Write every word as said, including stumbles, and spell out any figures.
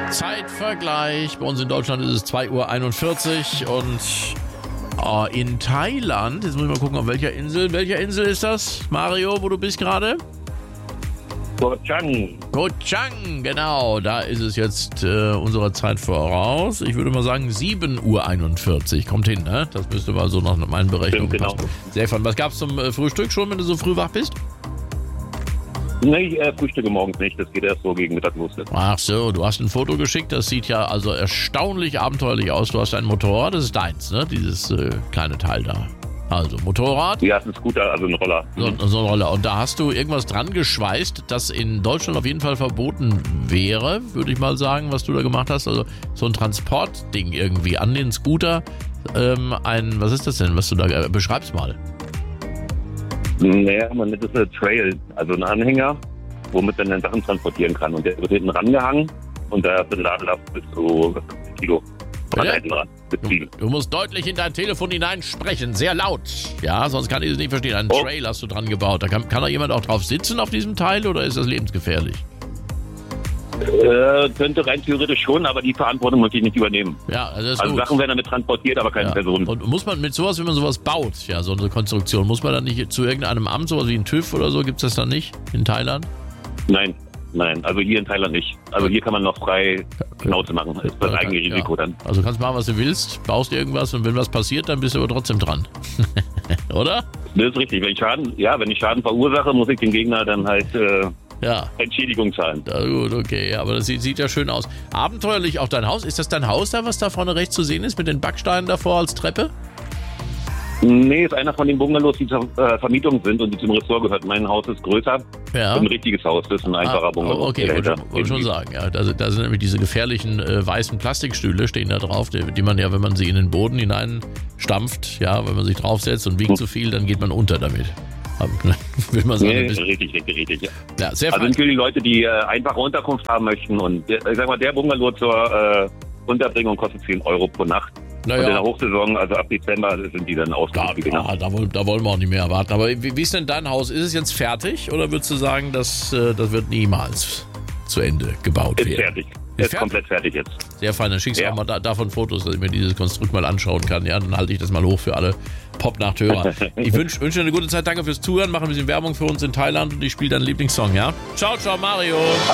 Zeitvergleich. Bei uns in Deutschland ist es zwei Uhr einundvierzig und oh, in Thailand, jetzt muss ich mal gucken, auf welcher Insel. Welcher Insel ist das, Mario, wo du bist gerade? Koh Chang. Koh Chang, genau. Da ist es jetzt äh, unserer Zeit voraus. Ich würde mal sagen sieben Uhr einundvierzig. Kommt hin, ne? Das müsste mal so nach meinen Berechnungen Stimmt, passen. genau. Sehr fun. Was gab's zum äh, Frühstück schon, wenn du so früh wach bist? Nee, ich äh, frühstücke morgens nicht. Das geht erst so gegen Mittag los. Ach so, du hast ein Foto geschickt. Das sieht ja also erstaunlich abenteuerlich aus. Du hast ein Motorrad, das ist deins, ne? Dieses äh, kleine Teil da. Also Motorrad. Ja, es ist ein Scooter, also ein Roller. So, so ein Roller. Und da hast du irgendwas dran geschweißt, das in Deutschland auf jeden Fall verboten wäre, würde ich mal sagen, was du da gemacht hast. Also so ein Transportding irgendwie an den Scooter. Ähm, ein, was ist das denn, was du da, äh, beschreib's mal. Naja, man nennt es eine Trail, also ein Anhänger, womit man dann Sachen transportieren kann. Und der wird hinten rangehangen und da ist ein Ladelast bis zu Kilo. Bitte? Hinten dran, bis viel. Du musst deutlich in dein Telefon hineinsprechen, sehr laut. Ja, sonst kann ich es nicht verstehen. Einen Oh. Trail hast du dran gebaut. Da kann, kann da jemand auch drauf sitzen auf diesem Teil oder ist das lebensgefährlich? Äh, könnte rein theoretisch schon, aber die Verantwortung möchte ich nicht übernehmen. Ja, also das ist Also gut. Sachen werden damit transportiert, aber keine Ja. Personen. Und muss man mit sowas, wenn man sowas baut, ja, so eine Konstruktion, muss man dann nicht zu irgendeinem Amt, sowas wie ein TÜV oder so, gibt es das dann nicht in Thailand? Nein, nein, also hier in Thailand nicht. Also hier kann man noch frei Schnauze machen. Ist das Ja, eigene ja. Risiko dann. Also kannst machen, was du willst, baust irgendwas und wenn was passiert, dann bist du aber trotzdem dran. Oder? Das ist richtig. Wenn ich Schaden, ja, wenn ich Schaden verursache, muss ich den Gegner dann halt äh, Ja. Entschädigung zahlen. Ja, gut, okay, aber das sieht, sieht ja schön aus. Abenteuerlich auch dein Haus. Ist das dein Haus da, was da vorne rechts zu sehen ist, mit den Backsteinen davor als Treppe? Nee, ist einer von den Bungalows, die zur äh, Vermietung sind und die zum Ressort gehört. Mein Haus ist größer. Ja. Ein richtiges Haus, das ist ein einfacher Ah, Bungalow. okay, wollte Dahinter. wollte schon sagen. Ja, da, da sind nämlich diese gefährlichen äh, weißen Plastikstühle, stehen da drauf, die, die man ja, wenn man sie in den Boden hineinstampft, ja, wenn man sich draufsetzt und wiegt Hm. zu viel, dann geht man unter damit. Will man sagen. Nee, Bist- richtig, richtig, richtig. Ja. Ja, sehr Also fein. für die Leute, die äh, einfache Unterkunft haben möchten und äh, ich sag mal, der Bungalow zur äh, Unterbringung kostet zehn Euro pro Nacht. Und in der Naja, Hochsaison, also ab Dezember, sind die dann da, ausgeschrieben. ja, da, wollen, da wollen wir auch nicht mehr erwarten. Aber wie, wie ist denn dein Haus? Ist es jetzt fertig oder würdest du sagen, dass, äh, das wird niemals zu Ende gebaut Ist werden? fertig. Ist Ist fertig? komplett fertig jetzt. Sehr fein, dann schickst du Ja. auch mal da, davon Fotos, dass ich mir dieses Konstrukt mal anschauen kann. Ja, dann halte ich das mal hoch für alle Pop-Nacht-Hörer. Ich wünsche wünsch dir eine gute Zeit, danke fürs Zuhören, mach ein bisschen Werbung für uns in Thailand und ich spiele deinen Lieblingssong, ja? Ciao, ciao, Mario!